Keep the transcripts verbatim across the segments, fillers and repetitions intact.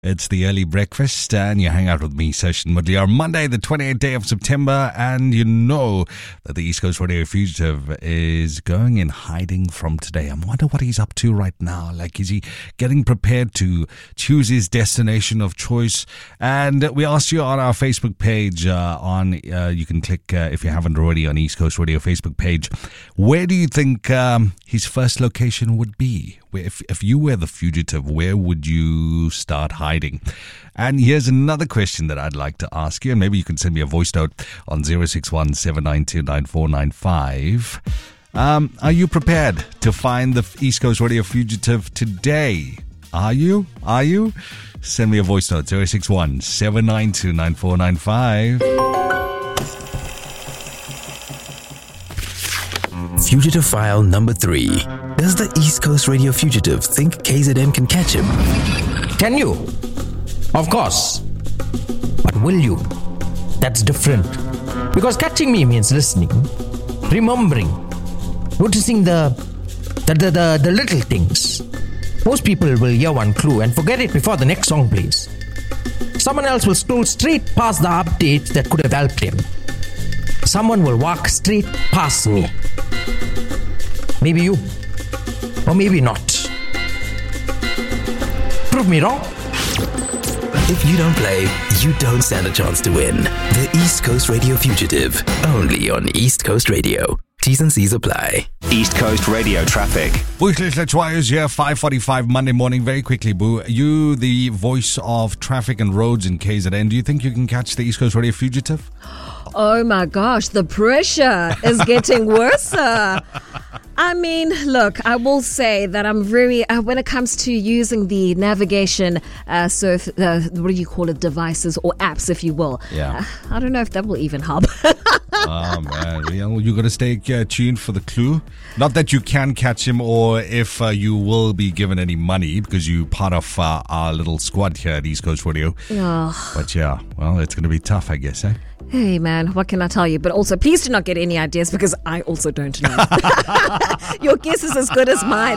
It's the early breakfast and you hang out with me, Session Mudliar, Monday, the twenty-eighth day of September, and you know that the East Coast Radio Fugitive is going in hiding from today. I wonder what he's up to right now. Like, is he getting prepared to choose his destination of choice? And we asked you on our Facebook page, uh, on uh, you can click, uh, if you haven't already, on East Coast Radio Facebook page, where do you think um, his first location would be? If, if you were the fugitive, where would you start hiding? And here's another question that I'd like to ask you, and maybe you can send me a voice note on zero six one, seven nine two, nine four nine five. Um, are you prepared to find the East Coast Radio Fugitive today? Are you? Are you? Send me a voice note, zero six one, seven nine two, nine four nine five. Fugitive file number three. Does the East Coast Radio Fugitive think K Z N can catch him? Can you? Of course. But will you? That's different. Because catching me means listening, remembering, noticing the the, the, the, the little things. Most people will hear one clue and forget it before the next song plays. Someone else will scroll straight past the updates that could have helped him. Someone will walk straight past me. Maybe you. Or maybe not. Prove me wrong. If you don't play, you don't stand a chance to win. The East Coast Radio Fugitive. Only on East Coast Radio. T's and C's apply. East Coast Radio traffic. Bushlish here, five forty-five Monday morning. Very quickly, Boo. You, the voice of traffic and roads in K Z N, do you think you can catch the East Coast Radio Fugitive? Oh my gosh, the pressure is getting worse. I mean, look, I will say that I'm very, uh, when it comes to using the navigation, uh, surf, uh, what do you call it, devices or apps, if you will. Yeah. Uh, I don't know if that will even help. Oh, man. Well, you got to stay uh, tuned for the clue. Not that you can catch him or if uh, you will be given any money because you're part of uh, our little squad here at East Coast Radio. Oh. But yeah, well, it's going to be tough, I guess, eh? Hey, man, what can I tell you? But also, please do not get any ideas because I also don't know. Your guess is as good as mine.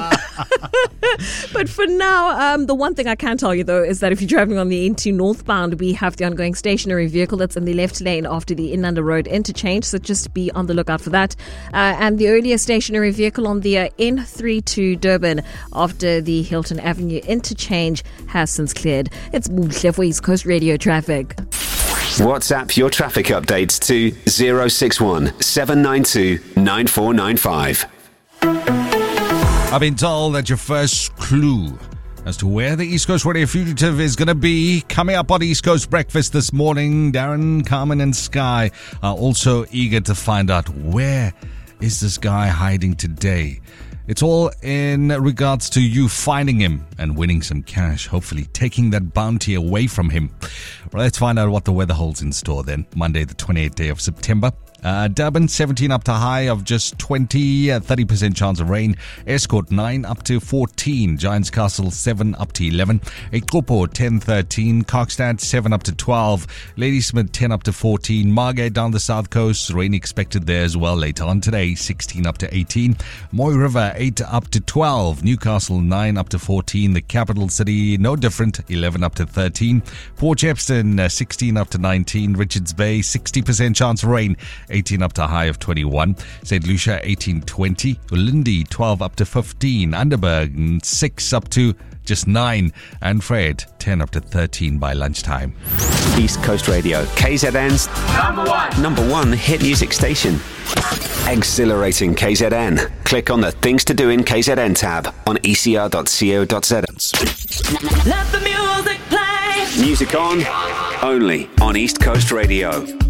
But for now, um, the one thing I can tell you, though, is that if you're driving on the N two northbound, we have the ongoing stationary vehicle that's in the left lane after the Inanda Road interchange. So just be on the lookout for that. Uh, and the earlier stationary vehicle on the uh, N three to Durban after the Hilton Avenue interchange has since cleared. It's Muhle for East Coast Radio traffic. WhatsApp your traffic updates to zero six one, seven nine two, nine four nine five. I've been told that your first clue as to where the East Coast Radio Fugitive is going to be coming up on East Coast Breakfast this morning. Darren, Carmen and Sky are also eager to find out where is this guy hiding today. It's all in regards to you finding him and winning some cash, hopefully taking that bounty away from him. Well, let's find out what the weather holds in store then. Monday, the twenty-eighth day of September. Uh, Durban, seventeen up to high of just twenty, uh, thirty percent chance of rain. Escort, nine up to fourteen. Giants Castle, seven up to eleven. Ekopo, ten, thirteen. Kokstad, seven up to twelve. Ladysmith, ten up to fourteen. Margate down the south coast, rain expected there as well later on today, sixteen up to eighteen. Moy River, eight up to twelve. Newcastle, nine up to fourteen. The capital city, no different, eleven up to thirteen. Port Shepstone, uh, sixteen up to nineteen. Richards Bay, sixty percent chance of rain, eighteen up to a high of twenty-one. Saint Lucia, eighteen, twenty. Lindy, twelve up to fifteen. Underberg, six up to just nine. And Fred, ten up to thirteen by lunchtime. East Coast Radio, K Z N's number one, number one hit music station. Exhilarating K Z N. Click on the Things to Do in K Z N tab on e c r dot co dot z. Let the music play. Music on, only on East Coast Radio.